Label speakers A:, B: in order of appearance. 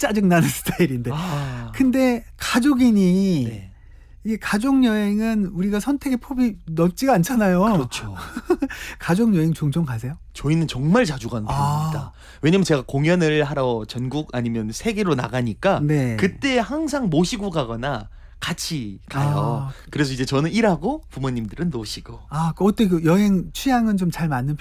A: 짜증나는 스타일인데.
B: 아.
A: 근데 가족이니
B: 네.
A: 이게 가족 여행은 우리가 선택의 폭이 넓지가 않잖아요.
B: 그렇죠.
A: 가족 여행 종종 가세요?
B: 저희는 정말 자주 가는 편입니다. 왜냐면 제가 공연을 하러 전국 아니면 세계로 나가니까
A: 네.
B: 그때 항상 모시고 가거나 같이 가요. 그래서 이제 저는 일하고 부모님들은 노시고.
A: 어때 그 여행 취향은 좀 잘 맞는